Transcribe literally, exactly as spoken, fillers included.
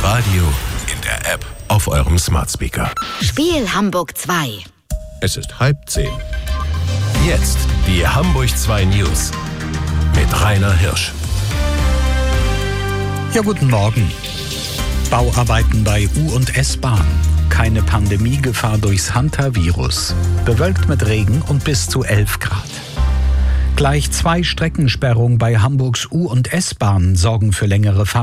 Radio, in der App, auf eurem Smart Speaker. Spiel Hamburg zwei. Es ist halb zehn. Jetzt die Hamburg zwei News mit Rainer Hirsch. Ja, guten Morgen. Bauarbeiten bei U- und S-Bahn. Keine Pandemiegefahr durchs Hantavirus. Bewölkt mit Regen und bis zu elf Grad. Gleich zwei Streckensperrungen bei Hamburgs U- und S-Bahn sorgen für längere Fahrten.